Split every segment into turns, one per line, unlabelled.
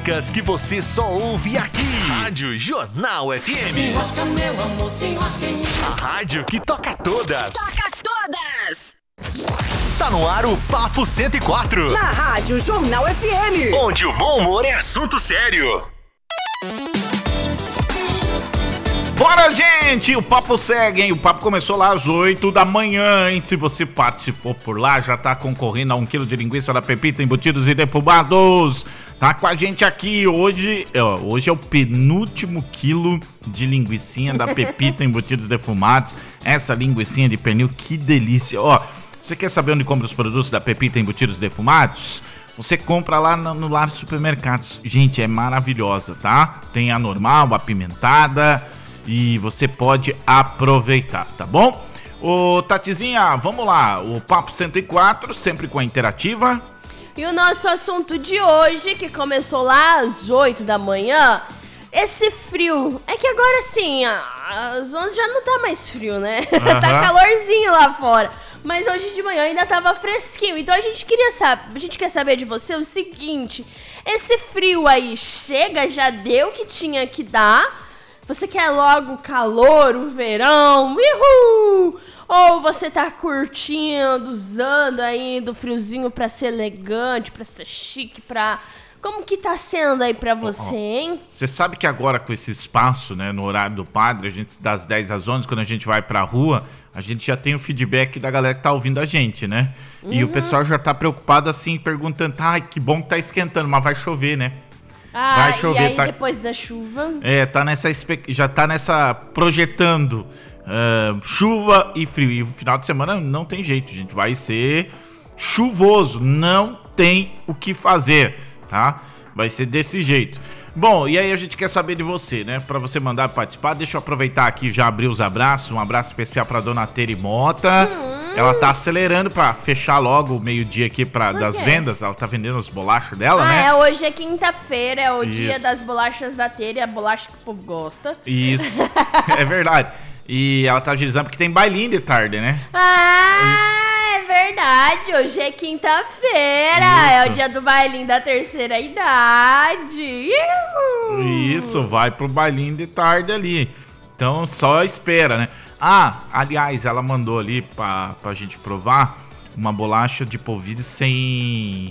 músicas que você só ouve aqui. Rádio Jornal FM.
Se enrosca, meu amor, se enrosca em mim.
A rádio que toca todas.
Toca todas!
Tá no ar o Papo 104.
Na Rádio Jornal FM.
Onde o bom humor é assunto sério.
Bora, gente! O papo segue, hein? O papo começou lá às 8 da manhã, hein? Se você participou por lá, já tá concorrendo a 1 quilo de linguiça da Pepita, embutidos e defumados. Tá com a gente aqui hoje. Hoje é o penúltimo quilo de linguicinha da Pepita, embutidos e defumados. Essa linguicinha de pernil, que delícia! Ó, você quer saber onde compra os produtos da Pepita, embutidos e defumados? Você compra lá no Lar Supermercados. Gente, é maravilhosa, tá? Tem a normal, a apimentada. E você pode aproveitar, tá bom? Ô, Tatizinha, vamos lá. O Papo 104, sempre com a Interativa.
E o nosso assunto de hoje, que começou lá às 8 da manhã, esse frio. É que agora sim, às 11 já não tá mais frio, né?
Uhum.
Tá calorzinho lá fora. Mas hoje de manhã ainda tava fresquinho. Então a gente quer saber de você o seguinte: esse frio aí chega, já deu o que tinha que dar? Você quer logo o calor, o verão, uhul! Ou você tá curtindo, usando aí do friozinho pra ser elegante, pra ser chique, pra... Como que tá sendo aí pra você, hein?
Você sabe que agora com esse espaço, né, no horário do padre, a gente das 10 às 11, quando a gente vai pra rua, a gente já tem o feedback da galera que tá ouvindo a gente, né? Uhum. E o pessoal já tá preocupado assim, perguntando, ai, que bom que tá esquentando, mas vai chover, né?
Vai chover, e aí depois da chuva?
Já tá nessa projetando chuva e frio. E o final de semana não tem jeito, gente. Vai ser chuvoso, não tem o que fazer, tá? Vai ser desse jeito. Bom, e aí a gente quer saber de você, né? Pra você mandar participar, deixa eu aproveitar aqui e já abrir os abraços. Um abraço especial pra dona Teri Mota. Ela tá acelerando pra fechar logo o meio-dia aqui das vendas. Ela tá vendendo as bolachas dela, né?
Hoje é quinta-feira, é o dia das bolachas da Teri, a bolacha que o povo gosta.
Isso, é verdade. E ela tá agilizando porque tem bailinho de tarde, né?
É verdade. Hoje é quinta-feira, é o dia do bailinho da terceira idade.
Isso, vai pro bailinho de tarde ali. Então só espera, né? Aliás, ela mandou ali pra gente provar uma bolacha de polvilho sem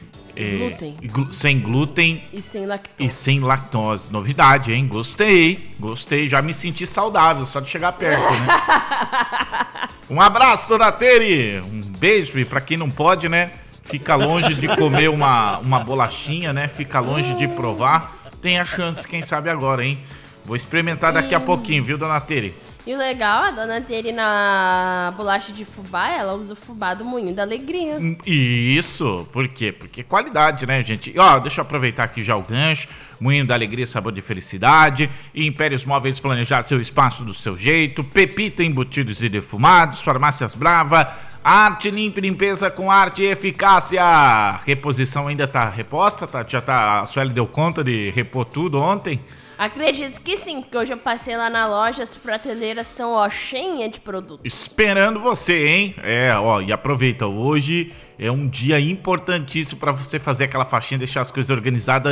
glúten e sem lactose. Novidade, hein? Gostei. Já me senti saudável só de chegar perto, né? Um abraço, dona Teri. Um beijo. E pra quem não pode, né? Fica longe de comer uma bolachinha, né? Fica longe de provar. Tem a chance, quem sabe agora, hein? Vou experimentar daqui a pouquinho, viu, dona Teri?
E o legal, a dona Teri na bolacha de fubá, ela usa o fubá do Moinho da Alegria.
Isso, por quê? Porque é qualidade, né, gente? Ó, deixa eu aproveitar aqui já o gancho. Moinho da Alegria, sabor de felicidade. Impérios Móveis, planejar seu espaço do seu jeito. Pepita, embutidos e defumados. Farmácias Brava. Arte Limpa e Limpeza com arte e eficácia. Reposição ainda tá reposta, tá? A Sueli deu conta de repor tudo ontem?
Acredito que sim, porque hoje eu passei lá na loja, as prateleiras estão, cheinhas de produto.
Esperando você, hein? E aproveita, hoje é um dia importantíssimo para você fazer aquela faxina, deixar as coisas organizadas